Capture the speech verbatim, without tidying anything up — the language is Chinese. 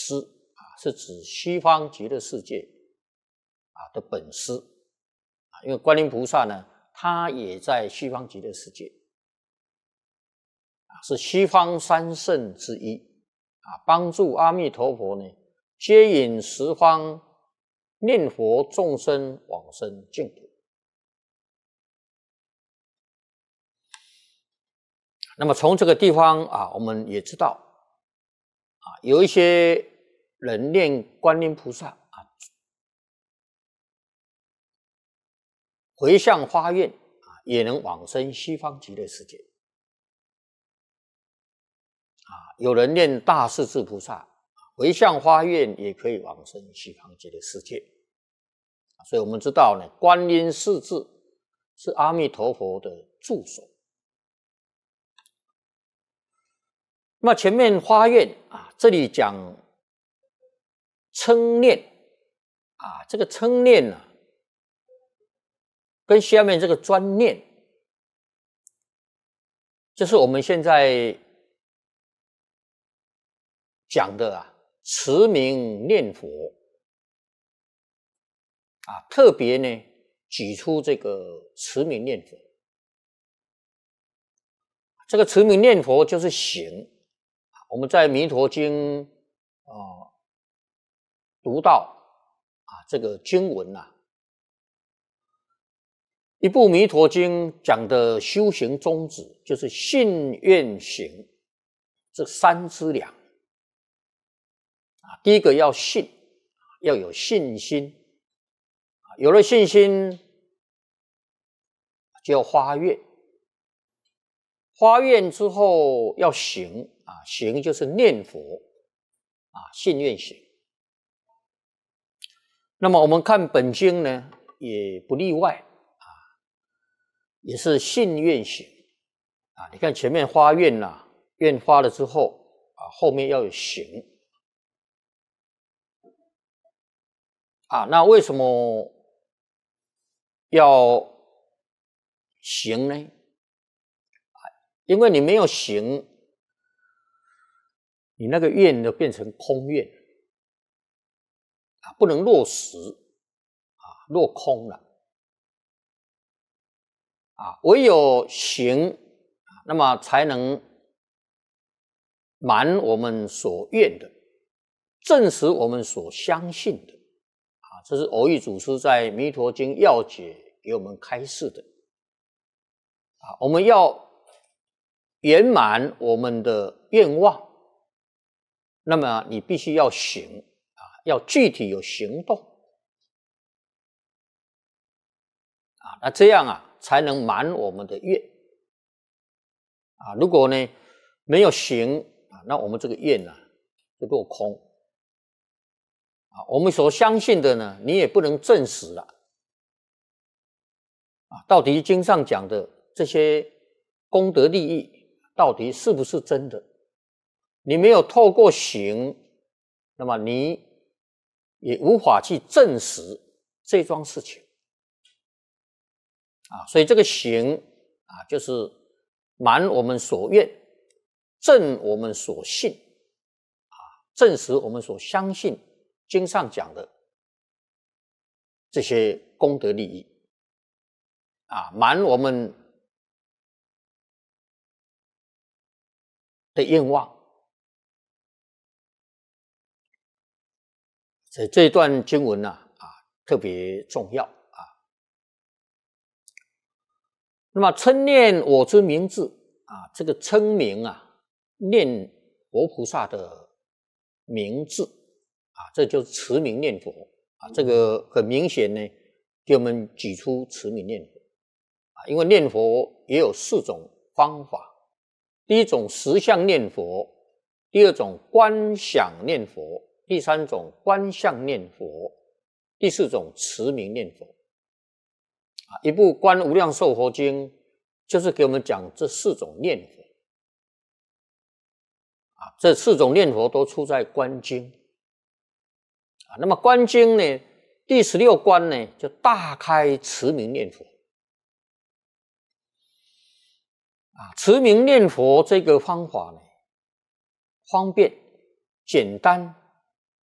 师啊，是指西方极乐世界啊的本师啊，因为观音菩萨呢，他也在西方极乐世界啊，是西方三圣之一啊，帮助阿弥陀佛呢接引十方念佛众生往生净土。那么从这个地方啊，我们也知道啊，有一些人念观音菩萨啊，回向发愿啊，也能往生西方极乐世界。啊，有人念大势至菩萨，回向发愿也可以往生西方极乐世界。所以我们知道呢，观音势至是阿弥陀佛的助手。那么前面发愿啊，这里讲称念啊，这个称念呢、啊，跟下面这个专念，就是我们现在讲的啊，持名念佛啊，特别呢举出这个持名念佛。这个持名念佛就是行。我们在《弥陀经》啊、呃、读到啊这个经文啊，一部《弥陀经》讲的修行宗旨就是信愿行这三资粮啊。第一个要信，要有信心，有了信心就要发愿，发愿之后要行。啊，行就是念佛啊，信愿行。那么我们看本经呢，也不例外啊，也是信愿行啊。你看前面发愿呐、啊，愿发了之后啊，后面要有行啊。那为什么要行呢？因为你没有行，你那个愿就变成空愿啊，不能落实啊，落空了啊。唯有行，那么才能满我们所愿的，证实我们所相信的啊。这是蕅益祖师在《弥陀经要解》给我们开示的啊。我们要圆满我们的愿望。那么你必须要行啊，要具体有行动啊，那这样啊才能满我们的愿啊。如果呢没有行啊，那我们这个愿呢、啊、就落空啊。我们所相信的呢，你也不能证实了啊。到底经上讲的这些功德利益，到底是不是真的？你没有透过行，那么你也无法去证实这桩事情啊。所以这个行啊，就是满我们所愿，证我们所信啊，证实我们所相信经上讲的这些功德利益啊，满我们的愿望。所以这一段经文呢、啊，啊，特别重要啊。那么称念我之名字啊，这个称名啊，念佛菩萨的名字啊，这就是持名念佛啊。这个很明显呢，给我们举出持名念佛啊，因为念佛也有四种方法：第一种实相念佛，第二种观想念佛。第三种观相念佛，第四种持名念佛啊。一部《观无量寿佛经》就是给我们讲这四种念佛啊。这四种念佛都出在《观经》啊。那么《观经》呢，第十六观呢，就大开持名念佛啊。持名念佛这个方法呢，方便、简单。